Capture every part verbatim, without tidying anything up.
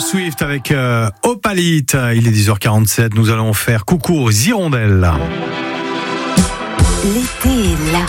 Swift avec euh, Opalite. Il est dix heures quarante-sept. Nous allons faire coucou aux hirondelles. L'été est là.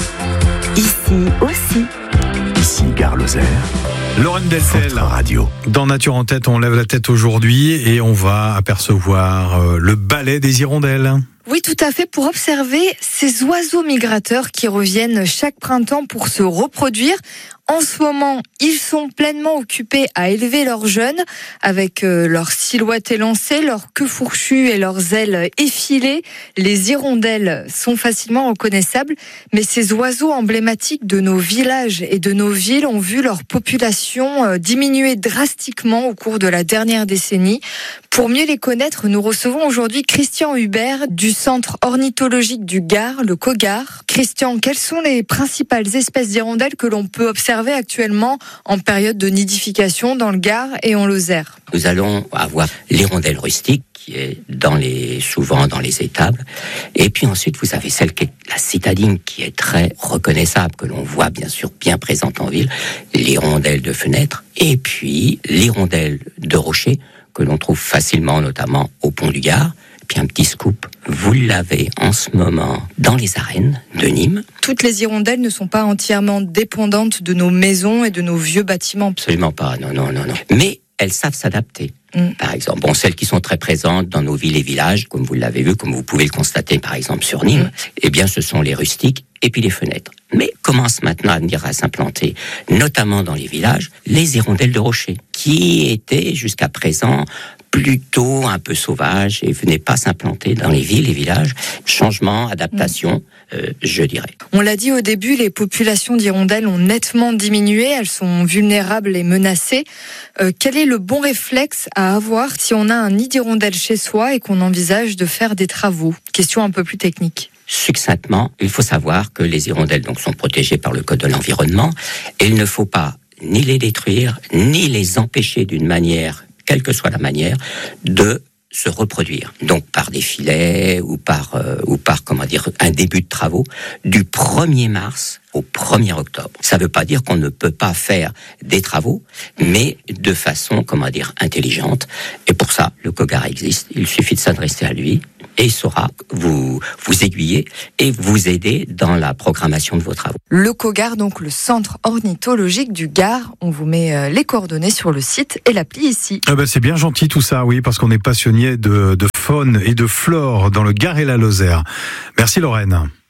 Ici aussi. Ici, Gare Lozère. Lorraine Deltel, Votre radio. Dans Nature en tête, on lève la tête aujourd'hui et on va apercevoir euh, le ballet des hirondelles. Oui, tout à fait, pour observer ces oiseaux migrateurs qui reviennent chaque printemps pour se reproduire. En ce moment, ils sont pleinement occupés à élever leurs jeunes avec euh, leur silhouette élancée, leur queue fourchue et leurs ailes effilées. Les hirondelles sont facilement reconnaissables, mais ces oiseaux emblématiques de nos villages et de nos villes ont vu leur population euh, diminuer drastiquement au cours de la dernière décennie. Pour mieux les connaître, nous recevons aujourd'hui Christian Hubert du Centre ornithologique du Gard, le COGAR. Christian, quelles sont les principales espèces d'hirondelles que l'on peut observer actuellement en période de nidification dans le Gard et en Lozère? Nous allons avoir l'hirondelle rustique qui est dans les, souvent dans les étables. Et puis ensuite, vous avez celle qui est la citadine qui est très reconnaissable, que l'on voit bien sûr bien présente en ville, l'hirondelle de fenêtre, et puis l'hirondelle de rocher que l'on trouve facilement notamment au pont du Gard. Puis un petit scoop, vous l'avez en ce moment dans les arènes de Nîmes. Toutes les hirondelles ne sont pas entièrement dépendantes de nos maisons et de nos vieux bâtiments. Absolument pas, non, non, non, non. Mais elles savent s'adapter. Mm. Par exemple, bon, celles qui sont très présentes dans nos villes et villages, comme vous l'avez vu, comme vous pouvez le constater par exemple sur Nîmes, mm. eh bien ce sont les rustiques et puis les fenêtres. Mais commencent maintenant à venir à s'implanter, notamment dans les villages, les hirondelles de rocher, qui étaient jusqu'à présent plutôt un peu sauvages et venaient pas s'implanter dans les villes et villages. Changement, adaptation, euh, je dirais. On l'a dit au début, les populations d'hirondelles ont nettement diminué, elles sont vulnérables et menacées. Euh, quel est le bon réflexe à avoir si on a un nid d'hirondelles chez soi et qu'on envisage de faire des travaux? Question un peu plus technique. Succinctement, il faut savoir que les hirondelles donc, sont protégées par le Code de l'environnement et il ne faut pas ni les détruire, ni les empêcher d'une manière, quelle que soit la manière, de se reproduire. Donc par des filets ou par, euh, ou par comment dire, un début de travaux du premier mars au premier octobre. Ça ne veut pas dire qu'on ne peut pas faire des travaux, mais de façon, comment dire, intelligente. Et pour ça, le COGAR existe. Il suffit de s'adresser à lui et il saura vous, vous aiguiller et vous aider dans la programmation de vos travaux. Le COGAR, donc le Centre ornithologique du Gard. On vous met les coordonnées sur le site et l'appli ici. Ah ben c'est bien gentil tout ça, oui, parce qu'on est passionné de, de faune et de flore dans le Gard et la Lozère. Merci Lorraine.